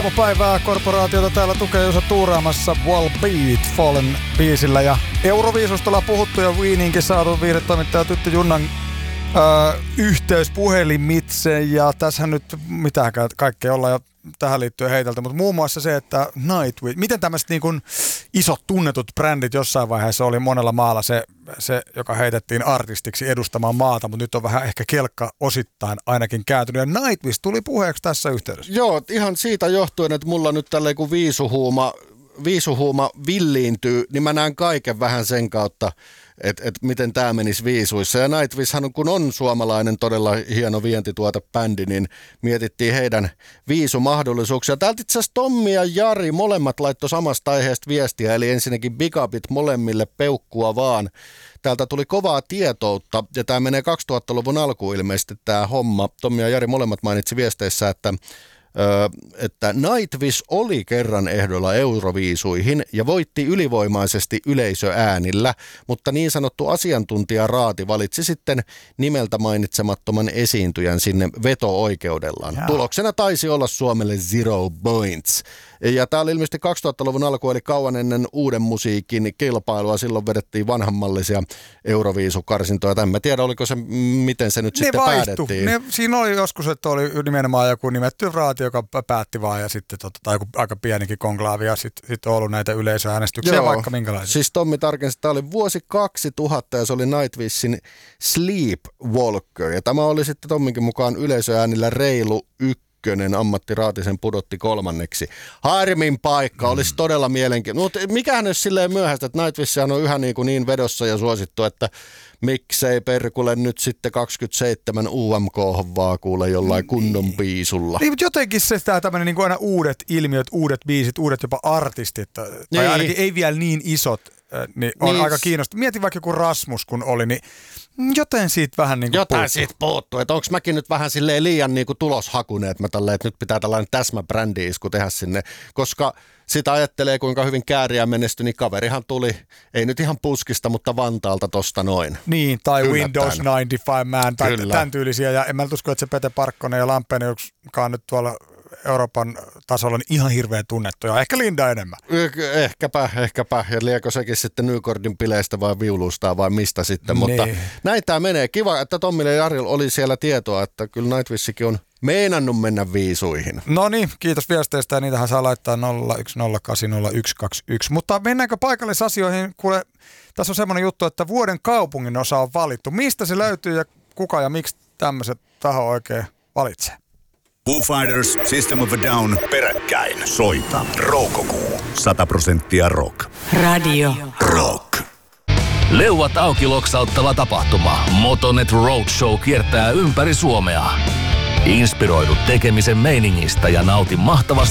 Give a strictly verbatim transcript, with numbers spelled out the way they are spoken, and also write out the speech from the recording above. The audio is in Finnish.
Päivää korporaatiota täällä tukee Jusa tuuraamassa Wall Beat Fallen biisillä ja Euroviisusta ollaan puhuttu ja Wieniinkin saatu viihdetoimittaja Tytti Junnan öö, yhteys puhelimitse ja tässä nyt mitään kaikkea ollaan jo tähän liittyen heiteltä, mutta muun muassa se, että Nightwish, miten tämmöiset niin kuin isot tunnetut brändit jossain vaiheessa oli monella maalla se, se, joka heitettiin artistiksi edustamaan maata, mutta nyt on vähän ehkä kelkka osittain ainakin kääntynyt. Ja Nightwish tuli puheeksi tässä yhteydessä. Joo, ihan siitä johtuen, että mulla nyt tälleen kun viisuhuuma, viisuhuuma villiintyy, niin mä näen kaiken vähän sen kautta, että et miten tämä menisi viisuissa. Ja Nightwishhan, kun on suomalainen todella hieno vientituotebändi, niin mietittiin heidän viisumahdollisuuksia. Täältä itse asiassa Tommi ja Jari molemmat laittoi samasta aiheesta viestiä, eli ensinnäkin big upit molemmille, peukkua vaan. Täältä tuli kovaa tietoutta, ja tämä menee kaksituhattaluvun alkuun ilmeisesti tämä homma. Tommi ja Jari molemmat mainitsi viesteissä, että Öö, että Nightwish oli kerran ehdolla Euroviisuihin ja voitti ylivoimaisesti yleisöäänillä, mutta niin sanottu asiantuntijaraati valitsi sitten nimeltä mainitsemattoman esiintyjän sinne veto-oikeudellaan. Jaa. Tuloksena taisi olla Suomelle zero points. Ja tämä oli ilmeisesti kaksituhattaluvun alku, eli kauan ennen uuden musiikin kilpailua. Silloin vedettiin vanhanmallisia Euroviisukarsintoja. En mä tiedä, oliko se, miten se nyt ne sitten vaihtu. päätettiin. Ne, siinä oli joskus, että oli nimenomaan joku nimetty raati, joka päätti vaan, ja sitten tota, tai joku aika pienikin konklaavi, ja sitten sit on ollut näitä yleisöäänestyksiä, joo, vaikka minkälaisia. Siis Tommi tarkensi, että tämä oli vuosi kaksituhatta, ja se oli Nightwishin Sleepwalker, ja tämä oli sitten Tomminkin mukaan yleisöäänillä reilu ykkönen. Ammattiraatisen pudotti kolmanneksi. Harmin paikka, mm. olisi todella mielenkiintoinen. Mutta mikähän olisi silleen myöhäistä, että Nightwishihan on yhä niin, kuin niin vedossa ja suosittu, että miksei perkule nyt sitten kaksikymmentäseitsemän U M K vaan kuule jollain kunnon biisulla. Niin, mutta jotenkin se tämmöinen niin kuin aina uudet ilmiöt, uudet biisit, uudet jopa artistit, tai niin. ainakin ei vielä niin isot, niin on niin. aika kiinnostavaa. Mietin vaikka joku Rasmus, kun oli, niin joten siitä vähän niin kuin jotain puuttuu. siitä puuttuu, että onko mäkin nyt vähän silleen liian niin kuin tuloshakunen, että mä tälleen, että nyt pitää tällainen täsmäbrändi-isku tehdä sinne, koska sitä ajattelee kuinka hyvin Kääriä menestyi, niin kaverihan tuli, ei nyt ihan puskista, mutta Vantaalta tosta noin. Niin, tai Yllättäen. Windows yhdeksänkymmentäviisi Man, tai Kyllä. tämän tyylisiä, ja en mä usko, että se Pete Parkkonen ja Lampeen, joka on nyt tuolla Euroopan tasolla niin ihan hirveän tunnettuja. Ehkä Linda enemmän. Ehkäpä, ehkäpä. Ja liekö sekin sitten Nykordin bileistä vai viulusta vai mistä sitten. Nee. Mutta näin tämä menee. Kiva, että Tommille ja Jarilla oli siellä tietoa, että kyllä Nightwishikin on meinannut mennä viisuihin. No niin, kiitos viesteistä. Ja niitähän saa laittaa nolla yksi nolla kahdeksan nolla yksi kaksi yksi. Mutta mennäänkö paikallisasioihin? Kuule, tässä on semmoinen juttu, että vuoden kaupungin osa on valittu. Mistä se löytyy ja kuka ja miksi tämmöiset taho oikein valitsee? Foo Fighters, System of a Down, peräkkäin. Soita. Roukokuu. sata prosenttia rock. Radio Rock. Leuat auki loksauttava tapahtuma. Motonet Roadshow kiertää ympäri Suomea. Inspiroidu tekemisen meiningistä ja nauti mahtavasta